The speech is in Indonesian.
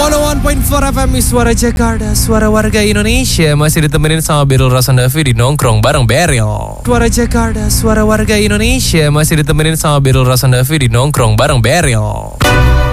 101.4 FM Suara Jakarta, suara warga Indonesia. Masih ditemenin sama Beril Rasandavi di Nongkrong bareng Beril. Suara Jakarta, suara warga Indonesia. Masih ditemenin sama Beril Rasandavi di Nongkrong bareng Beril.